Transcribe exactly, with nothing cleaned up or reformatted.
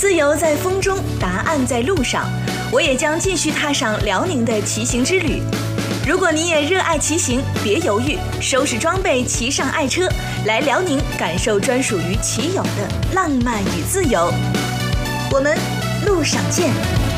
自由在风中，答案在路上。我也将继续踏上辽宁的骑行之旅。如果你也热爱骑行，别犹豫，收拾装备，骑上爱车，来辽宁感受专属于骑友的浪漫与自由。我们路上见。